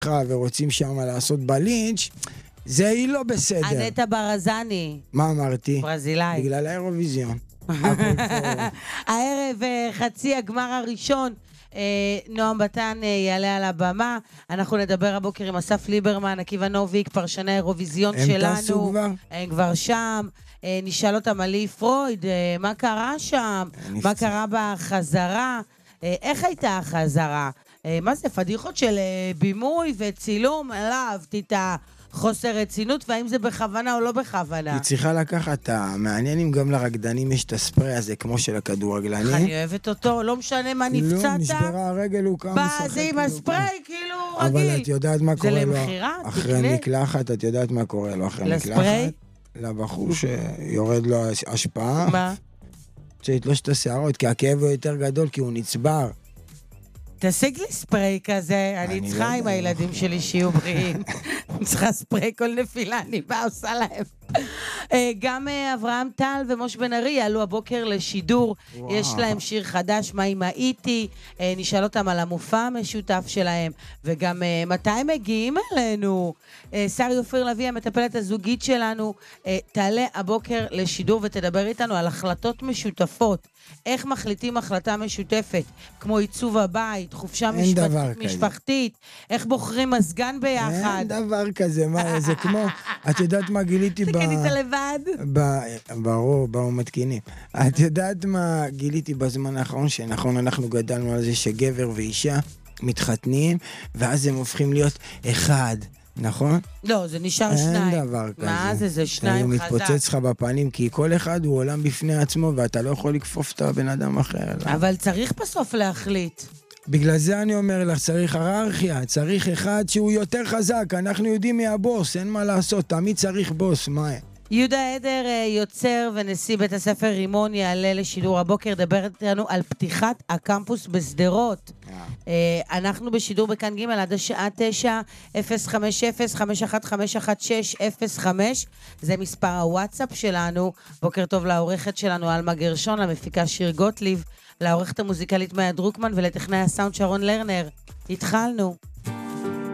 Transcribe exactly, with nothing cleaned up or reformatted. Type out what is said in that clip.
ורוצים שם לעשות בלינץ', זה היא לא בסדר. אנטה ברזני. מה אמרתי? ברזילאי. בגלל האירוויזיון. הערב חצי הגמר הראשון, נועם בטן יעלה על הבמה, אנחנו נדבר הבוקר עם אסף ליברמן, עקיבא נוביק, פרשני האירוויזיון שלנו. הם טסו כבר? הם כבר שם. נשאל אותם על לי פרויד, מה קרה שם? מה קרה בחזרה? איך הייתה החזרה? מה זה, פדיחות של בימוי וצילום? לא אהבתי את החוסר רצינות, והאם זה בכוונה או לא בכוונה? היא צריכה לקחת, מעניין אם גם לרקדנים יש את הספרי הזה, כמו של הכדורגלנים. אני אוהבת אותו, לא משנה מה נפצעת. לא, נשברה הרגל, הוא קם משחק. זה עם הספרי, כאילו רגיל. אבל את יודעת מה קורה לו אחרי מקלחת, את יודעת מה קורה לו אחרי מקלחת? לספרי? לבחור שיורד לו השפעה. מה? שיתלוש את השערות, כי הכאב הוא יותר גדול, כי הוא נצבר. תשיג לי ספרי כזה, אני צריכה עם הילדים שלי שיהיו בריאים. אני צריכה ספרי כל נפילה, אני באה עושה להם. גם אברהם טל ומוש בן ארי יעלו הבוקר לשידור, יש להם שיר חדש, מה אם הייתי, נשאל אותם על המופע המשותף שלהם, וגם מתי הם מגיעים אלינו. שרי אופיר לוי, המטפלת הזוגית שלנו, תעלה הבוקר לשידור ותדבר איתנו על החלטות משותפות, איך מחליטים החלטה משותפת, כמו עיצוב הבית, חופשה משפחתית, איך בוחרים מסגן ביחד. אין דבר כזה, מה, זה כמו, את יודעת מה גיליתי ב... קנית לבד? ברור, באו מתקינים. את יודעת מה גיליתי בזמן האחרון, שנכון, אנחנו גדלנו על זה שגבר ואישה מתחתנים, ואז הם הופכים להיות אחד, נכון? לא, זה נשאר שניים. אין דבר כזה. מה זה, זה שניים חזק. זה מתפוצץ לך בפנים, כי כל אחד הוא עולם בפני עצמו, ואתה לא יכול לכפוף את הבן אדם אחר. אבל צריך בסוף להחליט. בגלל זה אני אומר לך, צריך היררכיה, צריך אחד שהוא יותר חזק, אנחנו יודעים מי הבוס, אין מה לעשות, תמיד צריך בוס, מה? יהודה עדר, יוצר ונשיא בית הספר רימון, יעלה לשידור הבוקר, דבר איתנו על פתיחת הקמפוס בסדרות. אנחנו בשידור בכאן ג' עד השעה תשע, אפס חמש אפס חמש אחת חמש אחת שש אפס חמש, זה מספר הוואטסאפ שלנו. בוקר טוב לעורכת שלנו אלמה גרשון, למפיקה שיר גוטליב, לעורכת המוזיקלית מאיה דרוקמן ולטכנאי הסאונד שרון לרנר. התחלנו.